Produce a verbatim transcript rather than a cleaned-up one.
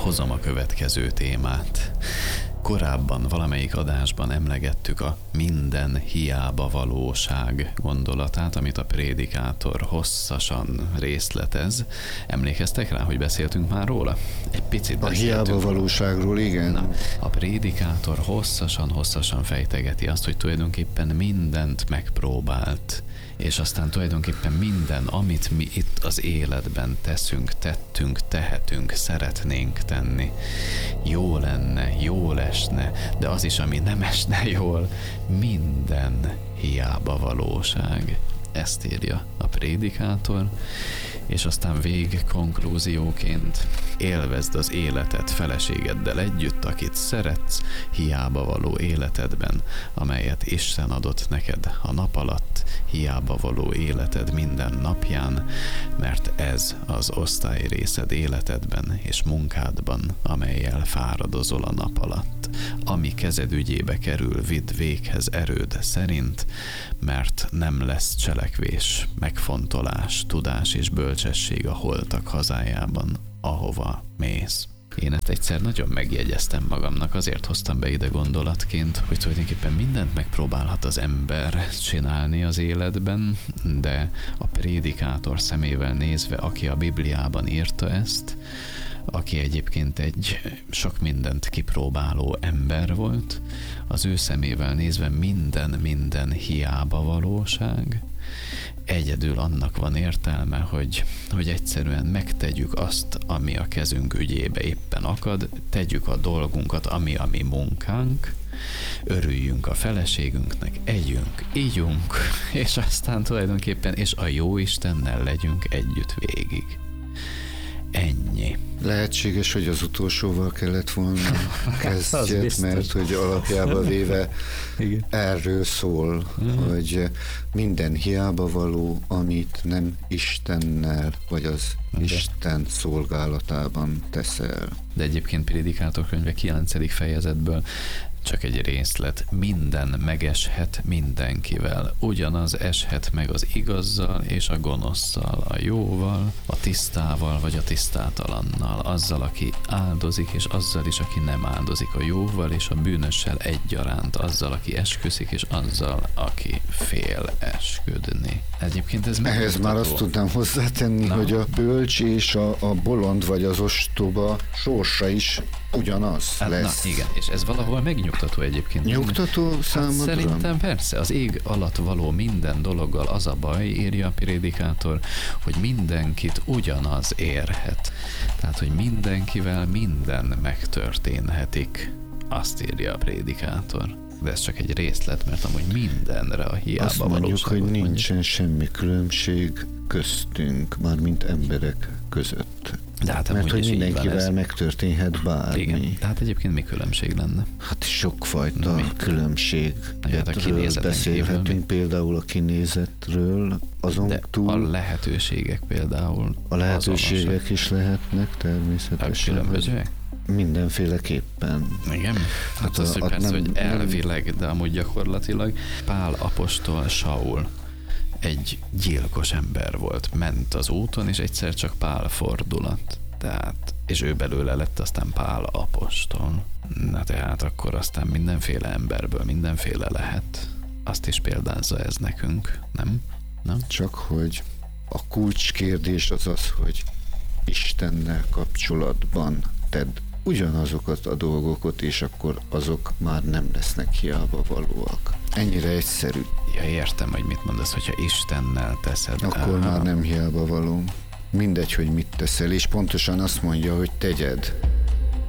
hozom a következő témát. Korábban valamelyik adásban emlegettük a minden hiába valóság gondolatát, amit a prédikátor hosszasan részletez. Emlékeztek rá, hogy beszéltünk már róla? Egy picit a hiába róla. Valóságról, igen. Na, a prédikátor hosszasan-hosszasan fejtegeti azt, hogy tulajdonképpen mindent megpróbált, és aztán tulajdonképpen minden, amit mi itt az életben teszünk, tettünk, tehetünk, szeretnénk tenni, jó lenne, jól esne, de az is, ami nem esne jól, minden hiába valóság. Ezt írja a prédikátor, és aztán vég konklúzióként: élvezd az életet feleségeddel együtt, akit szeretsz, hiába való életedben, amelyet Isten adott neked a nap alatt, hiába való életed minden napján, mert ez az osztályrészed életedben és munkádban, amellyel fáradozol a nap alatt. Ami kezed ügyébe kerül, vidd véghez erőd szerint, mert nem lesz cselekvés, megfontolás, tudás és bölcsesség a holtak hazájában, ahova mész. Én ezt egyszer nagyon megjegyeztem magamnak, azért hoztam be ide gondolatként, hogy tulajdonképpen mindent megpróbálhat az ember csinálni az életben, de a prédikátor szemével nézve, aki a Bibliában írta ezt, aki egyébként egy sok mindent kipróbáló ember volt, az ő szemével nézve minden, minden hiába valóság. Egyedül annak van értelme, hogy, hogy egyszerűen megtegyük azt, ami a kezünk ügyébe éppen akad, tegyük a dolgunkat, ami a mi munkánk, örüljünk a feleségünknek, együnk, ígyunk, és aztán tulajdonképpen, és a jó Istennel legyünk együtt végig. Ennyi. Lehetséges, hogy az utolsóval kellett volna kezdjed, mert hogy alapjában véve igen. Erről szól, mm. hogy minden hiába való, amit nem Istennel, vagy az de. Isten szolgálatában teszel. De egyébként prédikátor könyve kilencedik fejezetből csak egy részlet: minden megeshet mindenkivel, ugyanaz eshet meg az igazzal és a gonoszszal, a jóval, a tisztával vagy a tisztátalannal, azzal, aki áldozik, és azzal is, aki nem áldozik, a jóval és a bűnössel egyaránt, azzal, aki esküszik, és azzal, aki fél esküdni. Egyébként ez ehhez már azt tudnám hozzátenni, na. hogy a bölcs és a, a bolond vagy az ostoba sorsa is ugyanaz hát, lesz. Na igen, és ez valahol megnyugtató egyébként. Nyugtató számodra? Hát szerintem persze, az ég alatt való minden dologgal az a baj, írja a prédikátor, hogy mindenkit ugyanaz érhet. Tehát, hogy mindenkivel minden megtörténhetik. Azt írja a prédikátor. De ez csak egy részlet, mert amúgy mindenre a hiába azt mondjuk, hogy nincsen semmi különbség köztünk, mármint emberek között. De hát mert hogy mindenkivel megtörténhet bármi. Igen, tehát egyébként mi különbség lenne? Hát sokfajta mi? különbségről hát beszélhetünk, kívül, például a kinézetről, azon de túl... a lehetőségek például. A lehetőségek azonosak. Is lehetnek természetesen. Különbözőek? Mindenféleképpen. Igen? Hát, hát az, a, hogy persze, nem, hogy elvileg, de amúgy gyakorlatilag Pál apostol Saul egy gyilkos ember volt, ment az úton, és egyszer csak Pál fordulat. Tehát, és ő belőle lett aztán Pál apostol. Na tehát akkor aztán mindenféle emberből mindenféle lehet. Azt is példázza ez nekünk, nem? nem? Csak hogy a kulcskérdés az az, hogy Istennel kapcsolatban tedd ugyanazokat a dolgokat, és akkor azok már nem lesznek hiába valóak. Ennyire egyszerű. Ja, értem, hogy mit mondasz, hogyha Istennel teszed. Akkor Aha. már nem hiába való. Mindegy, hogy mit teszel, és pontosan azt mondja, hogy tegyed.